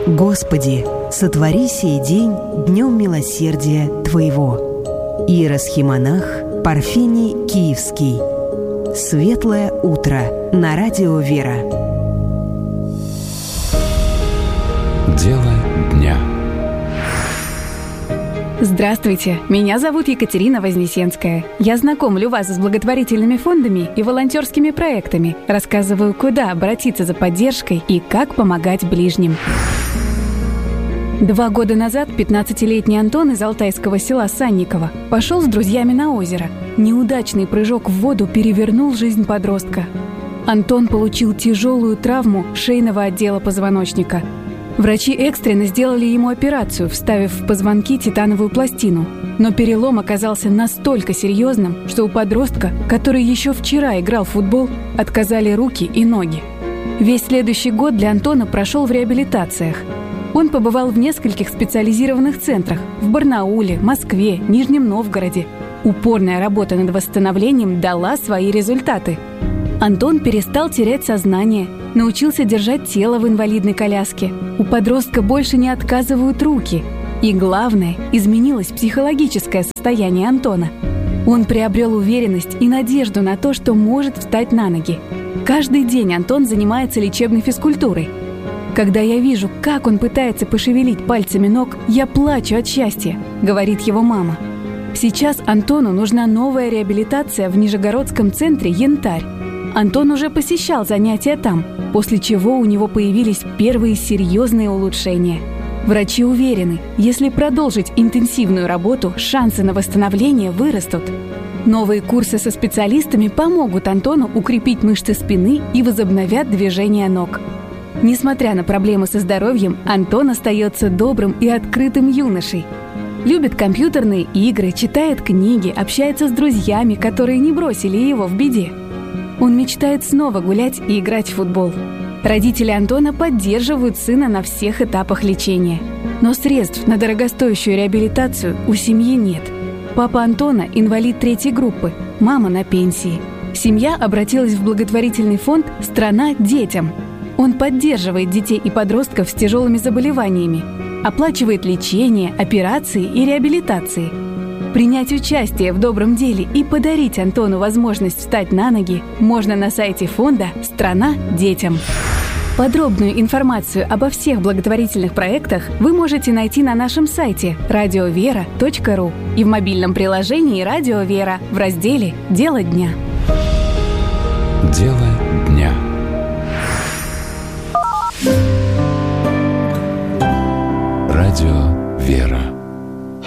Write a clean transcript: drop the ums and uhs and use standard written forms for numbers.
Господи, сотвори сей день днем милосердия Твоего. Иеросхимонах Парфений Киевский. Светлое утро на радио «Вера». Дело дня. Здравствуйте, меня зовут Екатерина Вознесенская. Я знакомлю вас с благотворительными фондами и волонтерскими проектами, рассказываю, куда обратиться за поддержкой и как помогать ближним. 2 года назад 15-летний Антон из алтайского села Санниково пошел с друзьями на озеро. Неудачный прыжок в воду перевернул жизнь подростка. Антон получил тяжелую травму шейного отдела позвоночника. Врачи экстренно сделали ему операцию, вставив в позвонки титановую пластину. Но перелом оказался настолько серьезным, что у подростка, который еще вчера играл в футбол, отказали руки и ноги. Весь следующий год для Антона прошел в реабилитациях. Он побывал в нескольких специализированных центрах – в Барнауле, Москве, Нижнем Новгороде. Упорная работа над восстановлением дала свои результаты. Антон перестал терять сознание, научился держать тело в инвалидной коляске. У подростка больше не отказывают руки. И главное, изменилось психологическое состояние Антона. Он приобрел уверенность и надежду на то, что может встать на ноги. Каждый день Антон занимается лечебной физкультурой. Когда я вижу, как он пытается пошевелить пальцами ног, я плачу от счастья, говорит его мама. Сейчас Антону нужна новая реабилитация в Нижегородском центре «Янтарь». Антон уже посещал занятия там, после чего у него появились первые серьезные улучшения. Врачи уверены, если продолжить интенсивную работу, шансы на восстановление вырастут. Новые курсы со специалистами помогут Антону укрепить мышцы спины и возобновят движение ног. Несмотря на проблемы со здоровьем, Антон остается добрым и открытым юношей. Любит компьютерные игры, читает книги, общается с друзьями, которые не бросили его в беде. Он мечтает снова гулять и играть в футбол. Родители Антона поддерживают сына на всех этапах лечения. Но средств на дорогостоящую реабилитацию у семьи нет. Папа Антона – инвалид 3-й группы, мама на пенсии. Семья обратилась в благотворительный фонд «Страна детям». Он поддерживает детей и подростков с тяжелыми заболеваниями, оплачивает лечение, операции и реабилитации. Принять участие в добром деле и подарить Антону возможность встать на ноги можно на сайте фонда «Страна детям». Подробную информацию обо всех благотворительных проектах вы можете найти на нашем сайте radiovera.ru и в мобильном приложении «Радио Вера» в разделе «Дело дня». Дело дня. Радио «Вера».